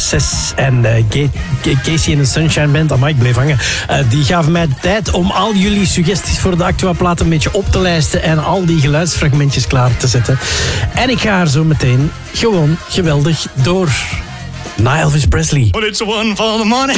Ses en Casey in the Sunshine Band. Amai, ik bleef hangen. Die gaven mij de tijd om al jullie suggesties voor de Actua-plaat een beetje op te lijsten en al die geluidsfragmentjes klaar te zetten. En ik ga er zo meteen gewoon geweldig door. Na Elvis Presley. Well, it's one for the money.